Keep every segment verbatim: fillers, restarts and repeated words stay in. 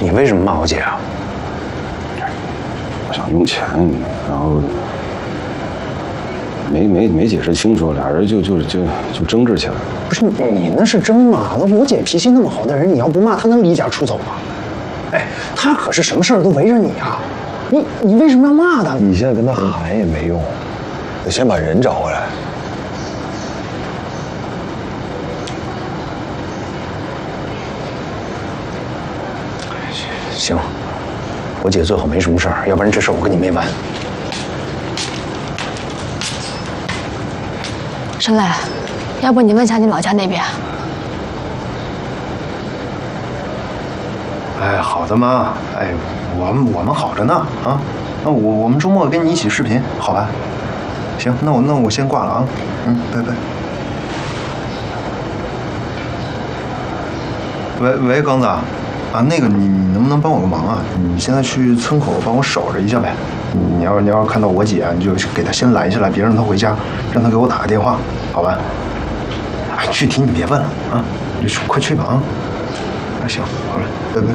你为什么骂我姐啊？ 我想用钱，然后没没没解释清楚，俩人就就就就争执起来了。 不是你那是争嘛？那我姐脾气那么好的人，你要不骂她能离家出走吗？哎，她可是什么事儿都围着你啊！你你为什么要骂她？ 你现在跟她喊也没用，得先把人找回来。 行，我姐最好没什么事儿，要不然这事儿我跟你没完。 沈磊，要不你问一下你老家那边？ 哎，好的妈，哎，我们我们好着呢啊，那我我们周末跟你一起视频，好吧？行，那我那我先挂了啊，嗯，拜拜。喂喂，刚子。啊，那个你你能不能帮我个忙啊？你现在去村口帮我守着一下呗。你要你要看到我姐，你就给她先拦下来，别让她回家，让她给我打个电话，好吧？哎，具体你别问了啊，你就快去吧啊。那行，好嘞，拜拜。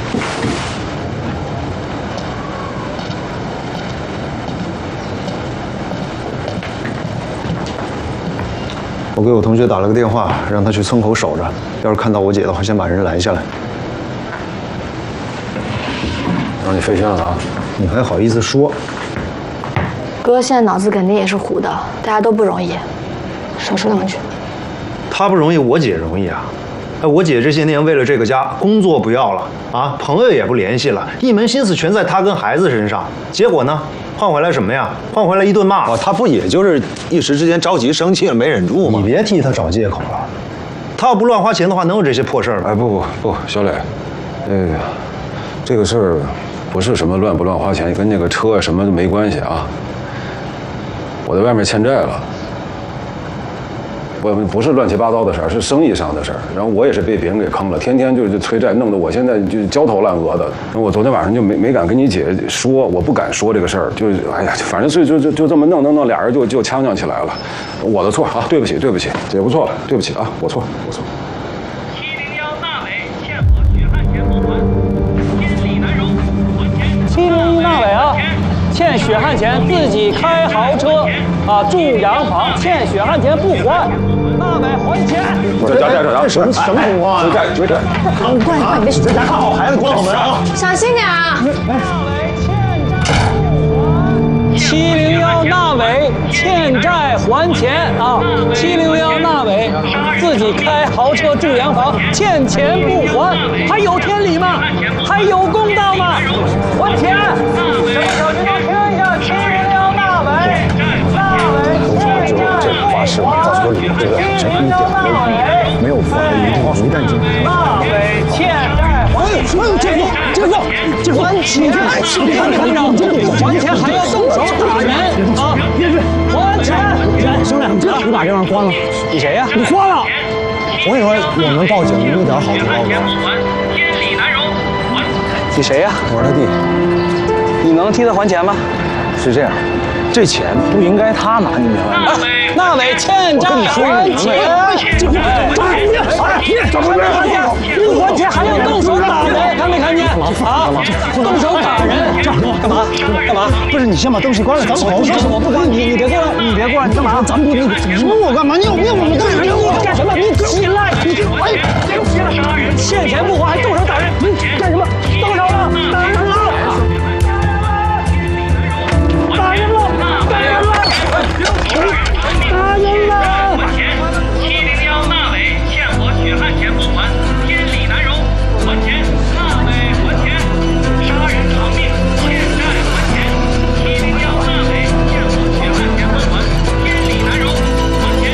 我给我同学打了个电话，让他去村口守着，要是看到我姐的话，先把人拦下来。 让你费心了啊！ 你还好意思说？ 哥现在脑子肯定也是糊的，大家都不容易，少说两句。 他不容易，我姐容易啊！哎，我姐这些年为了这个家，工作不要了啊，朋友也不联系了，一门心思全在她跟孩子身上。结果呢，换回来什么呀？换回来一顿骂。 哦，他不也就是一时之间着急生气了，没忍住吗？ 你别替他找借口了。 他要不乱花钱的话，能有这些破事儿吗？ 哎，不不不，小磊，那个这个事儿不是什么乱不乱花钱，跟那个车啊什么都没关系啊。我在外面欠债了。不不是乱七八糟的事儿，是生意上的事儿。然后我也是被别人给坑了，天天就就催债，弄得我现在就焦头烂额的。然后我昨天晚上就没没敢跟你姐说，我不敢说这个事儿，就是哎呀，反正就就就就这么弄弄弄，俩人就就呛呛起来了。我的错啊，对不起对不起，姐夫错了，对不起啊，我错我错。 七零幺大伟欠我血汗钱不还，千里难容还钱。 七零一大伟啊，欠血汗钱，自己开豪车啊，住洋房，欠血汗钱不还。大伟还钱！ 这这这这什么什么情况啊？ 追债追债！ 你过来，快，你别在家看好孩子，关好门啊！ 小心点啊！ 七零幺大伟欠债还钱啊！七零幺大伟自己开豪车住洋房，欠钱不还，还有天理吗？还有公道吗？还钱！什么小群众听一下，七零幺大伟，大伟欠债这个发誓，我告诉你，对不对？这一点没有妨碍一定一旦进。 大伟欠债还钱！姐夫，姐夫，姐夫，还钱！你看看着，还钱还要动手打人啊！还钱！ 兄弟，你把这玩意儿关了。 你谁呀？ 你关了！我跟你说，我们报警一点好处都没有。 你谁呀？ 我是他弟。 你能替他还钱吗？ 是这样，这钱不应该他拿，你明白吗？ 大伟欠债还钱！ 怎么还钱？ 不还钱还要动手打人，看没看见？啊！动手打人，干嘛？干嘛？ 不是你先把东西关了，咱们好好说。 我不关，你你别过来，你别过来，你干嘛？ 咱们不，你说我干嘛？你有病吗？你干什么？ 你干什么？你起来！你哎，欠钱不还还动手打人，你干什么？动手了！打人了！打人了！打人了！打人了！ 七零幺大伟欠我血汗钱不还，天理难容，还钱！大伟还钱！杀人偿命，欠债还钱！七零幺大伟欠我血汗钱不还，天理难容，还钱！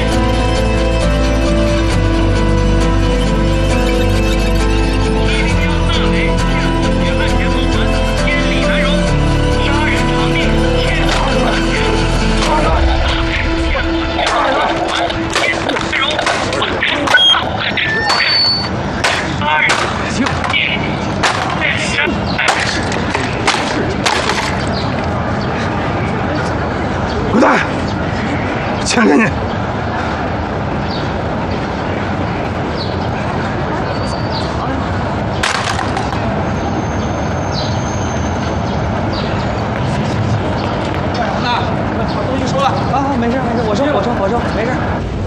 七零幺大伟欠我血汗钱不还，天理难容，杀人偿命，欠债还钱！ 滚蛋！钱给你。 啊，没事没事，我收我收我收，没事。